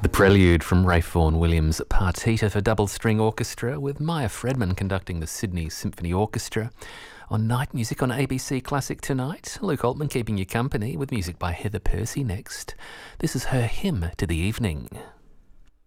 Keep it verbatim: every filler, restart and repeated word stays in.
Prelude from Ralph Vaughan Williams' Partita for Double String Orchestra, with Maya Fredman conducting the Sydney Symphony Orchestra. On Night Music on A B C Classic tonight, Luke Altman keeping you company with music by Heather Percy next. This is her hymn to the evening.